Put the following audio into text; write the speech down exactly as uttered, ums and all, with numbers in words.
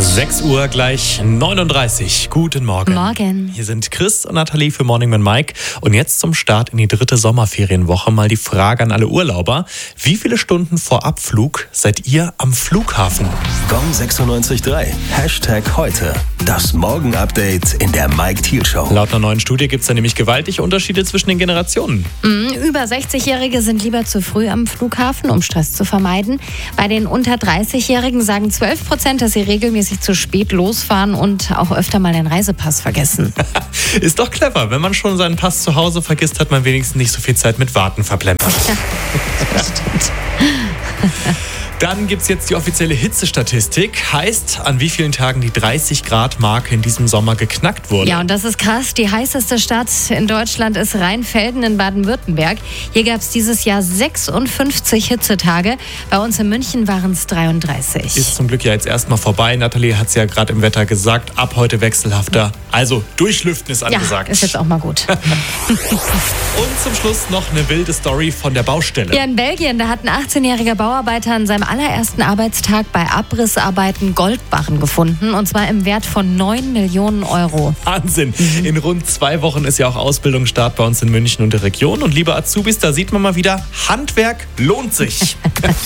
sechs Uhr gleich neununddreißig. Guten Morgen. Morgen. Hier sind Chris und Nathalie für Morning mit Mike. Und jetzt zum Start in die dritte Sommerferienwoche mal die Frage an alle Urlauber. Wie viele Stunden vor Abflug seid ihr am Flughafen? Gong sechsundneunzig Komma drei. Hashtag heute. Das Morgen-Update in der Mike Thiel Show. Laut einer neuen Studie gibt es da nämlich gewaltige Unterschiede zwischen den Generationen. Mhm, über sechzig-Jährige sind lieber zu früh am Flughafen, um Stress zu vermeiden. Bei den unter dreißig-Jährigen sagen zwölf Prozent, dass sie regelmäßig zu spät losfahren und auch öfter mal den Reisepass vergessen. Ist doch clever. Wenn man schon seinen Pass zu Hause vergisst, hat man wenigstens nicht so viel Zeit mit Warten verplempert. Ja, das stimmt. Dann gibt es jetzt die offizielle Hitzestatistik. Heißt, an wie vielen Tagen die dreißig Grad Marke in diesem Sommer geknackt wurde. Ja, und das ist krass. Die heißeste Stadt in Deutschland ist Rheinfelden in Baden-Württemberg. Hier gab es dieses Jahr sechsundfünfzig Hitzetage. Bei uns in München waren es dreiunddreißig. Ist zum Glück ja jetzt erstmal vorbei. Nathalie hat es ja gerade im Wetter gesagt. Ab heute wechselhafter. Also durchlüften ist angesagt. Ja, ist jetzt auch mal gut. Und zum Schluss noch eine wilde Story von der Baustelle. Ja, in Belgien, da hat ein achtzehnjähriger Bauarbeiter an seinem allerersten Arbeitstag bei Abrissarbeiten Goldbarren gefunden. Und zwar im Wert von neun Millionen Euro. Wahnsinn. In rund zwei Wochen ist ja auch Ausbildungsstart bei uns in München und der Region. Und liebe Azubis, da sieht man mal wieder, Handwerk lohnt sich.